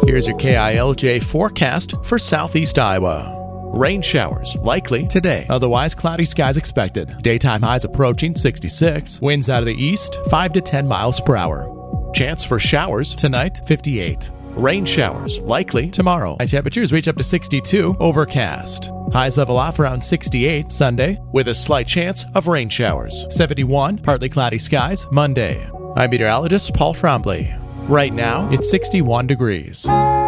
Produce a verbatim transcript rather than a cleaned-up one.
Here's your K I L J forecast for southeast Iowa. Rain showers likely today. Otherwise, cloudy skies expected. Daytime highs approaching sixty-six. Winds out of the east, five to ten miles per hour. Chance for showers tonight, fifty-eight. Rain showers likely tomorrow. High temperatures reach up to sixty-two. Overcast. Highs level off around sixty-eight Sunday with a slight chance of rain showers. seventy-one. Partly cloudy skies Monday. I'm meteorologist Paul Trombley. Right now, it's sixty-one degrees.